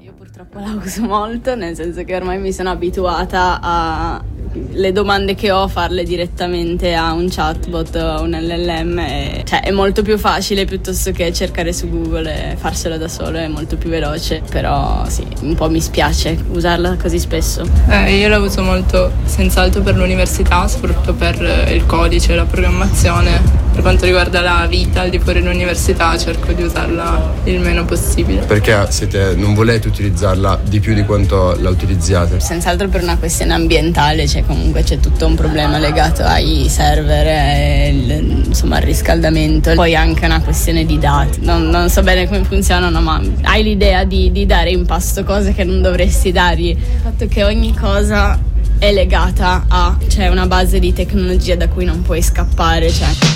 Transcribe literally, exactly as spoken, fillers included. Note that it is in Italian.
Io purtroppo la uso molto, nel senso che ormai mi sono abituata a le domande che ho a farle direttamente a un chatbot o a un L L M, e, cioè è molto più facile piuttosto che cercare su Google e farselo da solo, è molto più veloce, però sì, un po' mi spiace usarla così spesso. Eh, io la uso molto senz'altro per l'università, soprattutto per il codice, la programmazione. Per quanto riguarda la vita al di fuori dell'università cerco di usarla il meno possibile. Perché siete, non volete utilizzarla di più di quanto la utilizziate? Senz'altro per una questione ambientale, cioè comunque c'è tutto un problema legato ai server e il, insomma, al riscaldamento. Poi anche una questione di dati. Non, non so bene come funzionano, ma hai l'idea di, di dare in pasto cose che non dovresti dargli. Il fatto che ogni cosa è legata a, cioè, una base di tecnologia da cui non puoi scappare, cioè.